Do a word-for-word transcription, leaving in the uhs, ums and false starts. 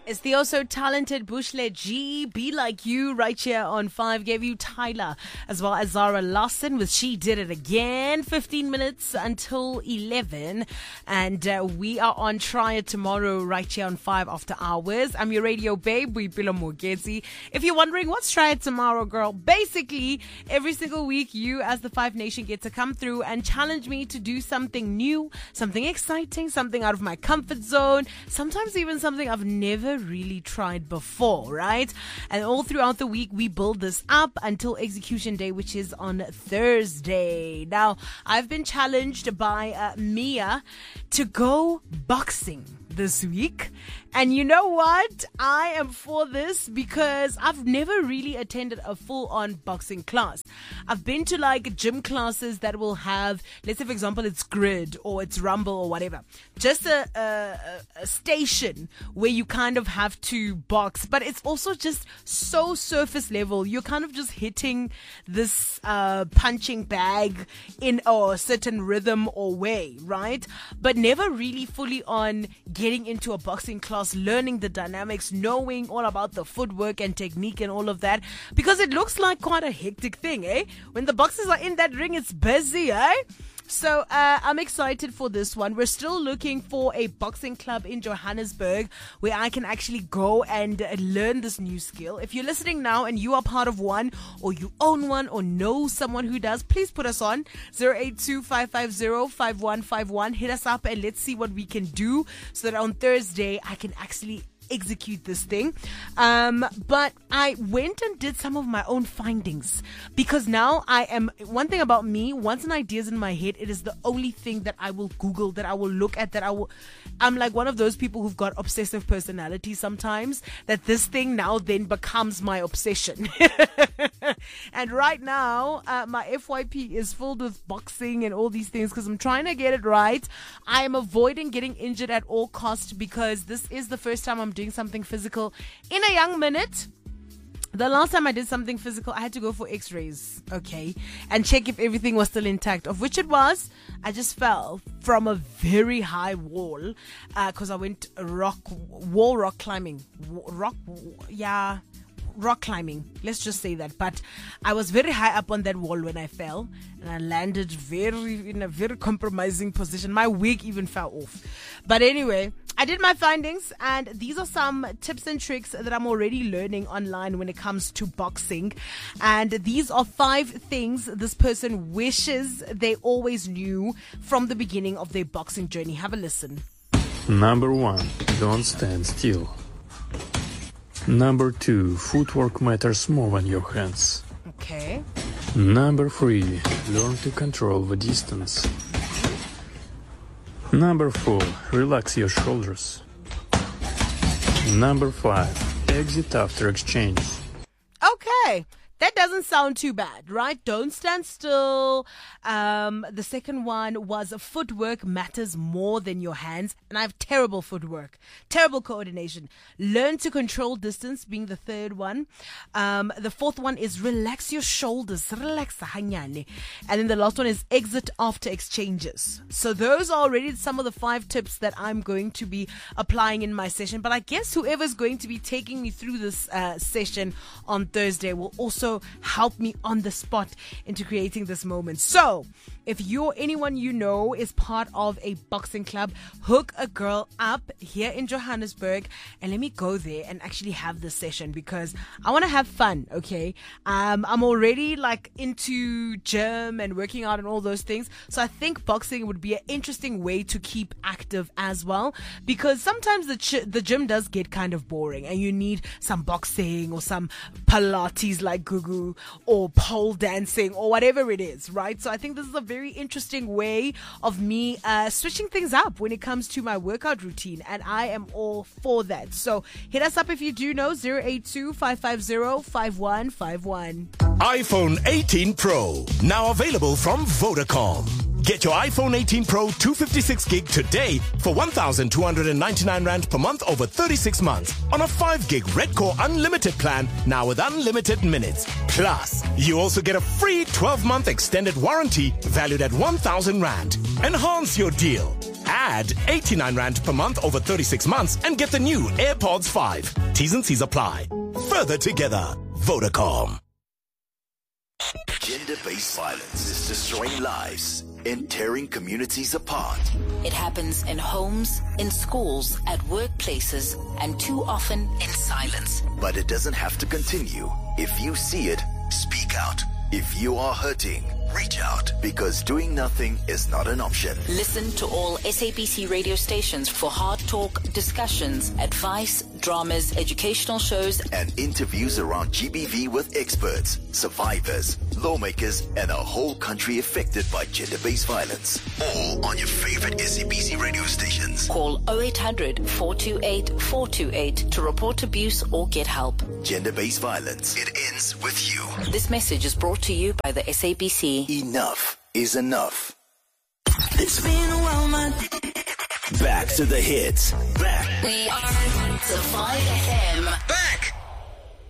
It's the also talented Bushlet G, Be Like You, right here on five. Gave you Tyler, as well as Zara Larson with She Did It Again. fifteen minutes until eleven. And uh, we are on Try It tomorrow, right here on five after hours. I'm your radio babe, Boipelo Mogezi. If you're wondering, what's Try It tomorrow, girl? Basically, every single week, you as the Five Nation get to come through and challenge me to do something new, something exciting, something out of my comfort zone, sometimes even something I've never really tried before, right? And all throughout the week, we build this up until execution day, which is on Thursday. Now, I've been challenged by uh, Mia to go boxing this week. And you know what? I am for this because I've never really attended a full-on boxing class. I've been to like gym classes that will have, let's say for example, it's grid or it's rumble or whatever. Just a, a, a station where you kind of have to box, but it's also just so surface level. You're kind of just hitting this uh, punching bag in a certain rhythm or way, right? But never really fully on getting into a boxing class, learning the dynamics, knowing all about the footwork and technique and all of that, because it looks like quite a hectic thing, eh? When the boxers are in that ring, it's busy, eh? So uh, I'm excited for this one. We're still looking for a boxing club in Johannesburg where I can actually go and uh, learn this new skill. If you're listening now and you are part of one, or you own one, or know someone who does, please put us on zero eight two, five five zero, five one five one. Hit us up and let's see what we can do so that on Thursday I can actually execute this thing. Um, but I went and did some of my own findings, because now I am, one thing about me, once an idea is in my head, it is the only thing that I will Google, that I will look at, that I will, I'm like one of those people who've got obsessive personality sometimes, that this thing now then becomes my obsession. And right now, uh, my F Y P is filled with boxing and all these things because I'm trying to get it right. I am avoiding getting injured at all costs because this is the first time I'm doing something physical in a young minute. The last time I did something physical, I had to go for x-rays, okay, and check if everything was still intact, of which it was. I just fell from a very high wall because uh, I went rock, wall rock climbing, rock, yeah, rock climbing, let's just say that. But I was very high up on that wall when I fell, and I landed very in a very compromising position. My wig even fell off. But anyway, I did my findings, and these are some tips and tricks that I'm already learning online when it comes to boxing. And these are five things this person wishes they always knew from the beginning of their boxing journey. Have a listen. Number one, don't stand still. Number two, footwork matters more than your hands. Okay. Number three, learn to control the distance. Number four, relax your shoulders. Number five, exit after exchange. Okay. That doesn't sound too bad, right? Don't stand still. Um, the second one was footwork matters more than your hands. And I have terrible footwork, terrible coordination. Learn to control distance being the third one. Um, the fourth one is relax your shoulders. Relax. And then the last one is exit after exchanges. So those are already some of the five tips that I'm going to be applying in my session. But I guess whoever's going to be taking me through this uh, session on Thursday will also help me on the spot into creating this moment. So if you're anyone you know is part of a boxing club, hook a girl up here in Johannesburg and let me go there and actually have this session, because I want to have fun. Okay. Um, I'm already like into gym and working out and all those things. So I think boxing would be an interesting way to keep active as well, because sometimes the ch- the gym does get kind of boring and you need some boxing or some Pilates like Gugu or pole dancing or whatever it is, right? So I think this is a very interesting way of me uh, switching things up when it comes to my workout routine, and I am all for that. So hit us up if you do know, zero eight two, five five zero, five one five one. iPhone eighteen Pro, now available from Vodacom. Get your iPhone eighteen Pro two fifty-six gig today for one thousand two hundred ninety-nine rand per month over thirty-six months on a five gig Red Core Unlimited plan, now with unlimited minutes. Plus, you also get a free twelve month extended warranty valued at one thousand rand. Enhance your deal Add eighty-nine rand per month over thirty-six months and get the new AirPods five. T's and C's apply. Further together. Vodacom. Gender-based violence is destroying lives and tearing communities apart. It happens in homes, in schools, at workplaces, and too often in silence. But it doesn't have to continue. If you see it, speak out. If you are hurting, reach out, because doing nothing is not an option. Listen to all S A B C radio stations for hard talk, discussions, advice, dramas, educational shows, and interviews around G B V with experts, survivors, lawmakers, and a whole country affected by gender-based violence. All on your favorite S A B C radio stations. Call oh eight hundred, four two eight, four two eight to report abuse or get help. Gender-based violence. It ends with you. This message is brought to you by the S A B C. Enough is enough. It's been a while, man. Back to the hits. Back. We are the five F M